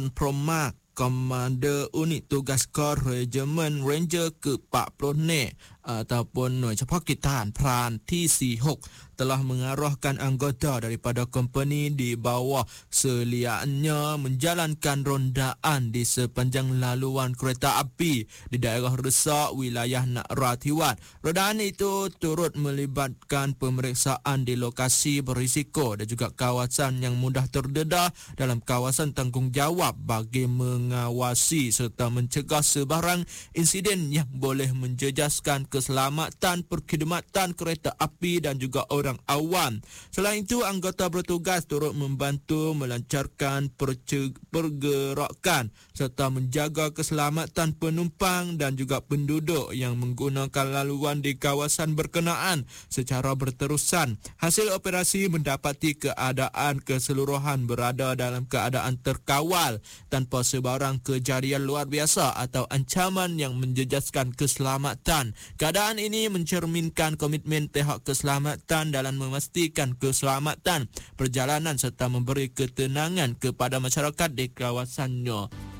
Promak, Komander Unit Tugas Kor Regimen Ranger ke-40 ataupun Hน่วยเฉพาะกิจทหารพรานที่ 46 telah mengarahkan anggota daripada company di bawah seliannya menjalankan rondaan di sepanjang laluan kereta api di daerah Resak, wilayah Narathiwat. Rondaan itu turut melibatkan pemeriksaan di lokasi berisiko dan juga kawasan yang mudah terdedah dalam kawasan tanggungjawab bagi mengawasi serta mencegah sebarang insiden yang boleh menjejaskan keselamatan perkhidmatan kereta api dan juga orang awam. Selain itu, anggota bertugas turut membantu melancarkan pergerakan serta menjaga keselamatan penumpang dan juga penduduk yang menggunakan laluan di kawasan berkenaan secara berterusan. Hasil operasi mendapati keadaan keseluruhan berada dalam keadaan terkawal tanpa sebarang kejadian luar biasa atau ancaman yang menjejaskan keselamatan. Keadaan ini mencerminkan komitmen pihak keselamatan dalam memastikan keselamatan perjalanan serta memberi ketenangan kepada masyarakat di kawasannya.